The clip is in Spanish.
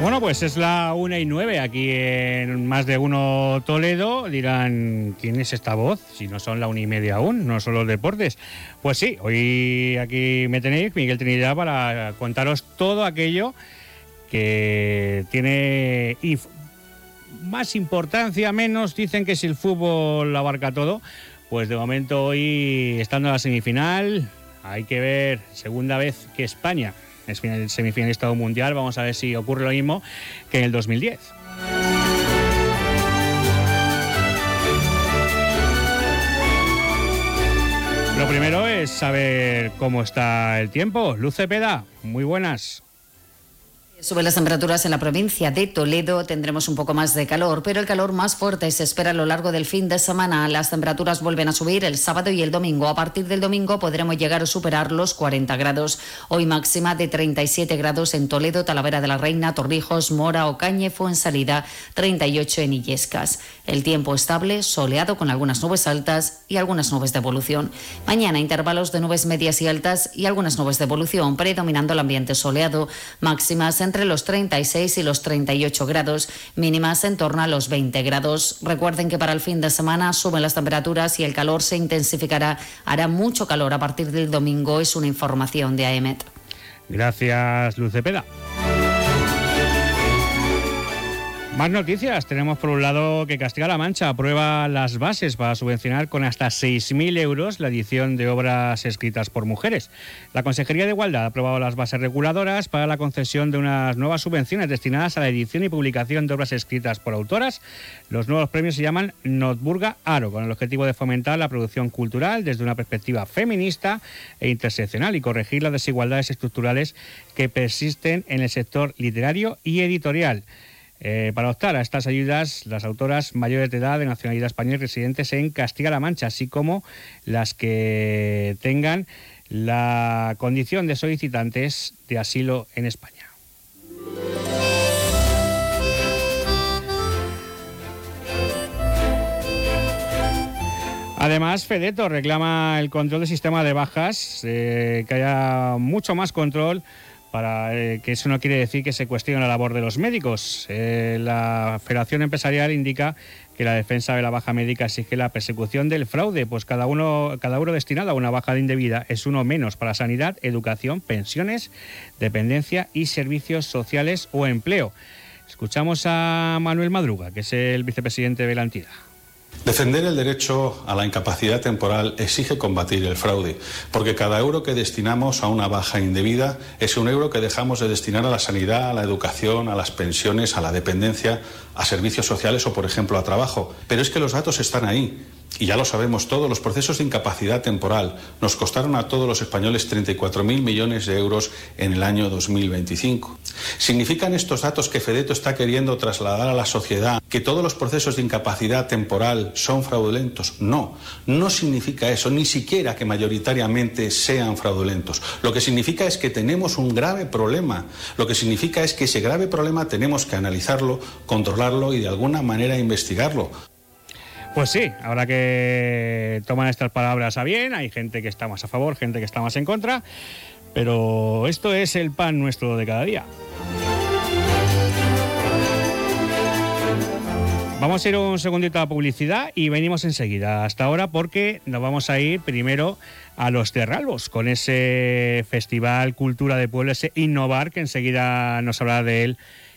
Bueno, pues es la 1:09 aquí en Más de Uno Toledo. Dirán, ¿quién es esta voz? Si no son la 1:30 aún, no son los deportes. Pues sí, hoy aquí me tenéis, Miguel Trinidad, para contaros todo aquello que tiene más importancia, menos. Dicen que si el fútbol abarca todo, pues de momento hoy, estando en la semifinal, hay que ver, segunda vez que España es semifinalista de un mundial. Vamos a ver si ocurre lo mismo que en el 2010. Lo primero es saber cómo está el tiempo. Luz Cepeda, muy buenas. Suben las temperaturas en la provincia de Toledo, tendremos un poco más de calor, pero el calor más fuerte se espera a lo largo del fin de semana. Las temperaturas vuelven a subir el sábado y el domingo. A partir del domingo podremos llegar a superar los 40 grados. Hoy máxima de 37 grados en Toledo, Talavera de la Reina, Torrijos, Mora, Ocaña, Fuensalida, 38 en Illescas. El tiempo estable, soleado con algunas nubes altas y algunas nubes de evolución. Mañana intervalos de nubes medias y altas y algunas nubes de evolución, predominando el ambiente soleado. Máximas entre los 36 y los 38 grados, mínimas en torno a los 20 grados. Recuerden que para el fin de semana suben las temperaturas y el calor se intensificará. Hará mucho calor a partir del domingo, es una información de AEMET. Gracias, Luz Cepeda. Más noticias. Tenemos por un lado que Castilla-La Mancha aprueba las bases para subvencionar con hasta 6.000 euros la edición de obras escritas por mujeres. La Consejería de Igualdad ha aprobado las bases reguladoras para la concesión de unas nuevas subvenciones destinadas a la edición y publicación de obras escritas por autoras. Los nuevos premios se llaman Notburga Aro, con el objetivo de fomentar la producción cultural desde una perspectiva feminista e interseccional y corregir las desigualdades estructurales que persisten en el sector literario y editorial. Para optar a estas ayudas, las autoras mayores de edad de nacionalidad española y residentes en Castilla-La Mancha, así como las que tengan la condición de solicitantes de asilo en España. Además, Fedeto reclama el control del sistema de bajas, que haya mucho más control, para que eso no quiere decir que se cuestione la labor de los médicos. La Federación Empresarial indica que la defensa de la baja médica exige la persecución del fraude, pues cada euro destinado a una baja indebida es uno menos para sanidad, educación, pensiones, dependencia y servicios sociales o empleo. Escuchamos a Manuel Madruga, que es el vicepresidente de la entidad. Defender el derecho a la incapacidad temporal exige combatir el fraude, porque cada euro que destinamos a una baja indebida es un euro que dejamos de destinar a la sanidad, a la educación, a las pensiones, a la dependencia, a servicios sociales o, por ejemplo, a trabajo. Pero es que los datos están ahí. Y ya lo sabemos todos, los procesos de incapacidad temporal nos costaron a todos los españoles 34.000 millones de euros en el año 2025. ¿Significan estos datos que Fedeto está queriendo trasladar a la sociedad que todos los procesos de incapacidad temporal son fraudulentos? No, no significa eso, ni siquiera que mayoritariamente sean fraudulentos. Lo que significa es que tenemos un grave problema. Lo que significa es que ese grave problema tenemos que analizarlo, controlarlo y de alguna manera investigarlo. Pues sí, habrá que tomar estas palabras a bien. Hay gente que está más a favor, gente que está más en contra, pero esto es el pan nuestro de cada día. Vamos a ir un segundito a publicidad y venimos enseguida. Hasta ahora, porque nos vamos a ir primero a Los Terralbos, con ese Festival Cultura de Pueblo, ese Innovar, que enseguida nos hablará de él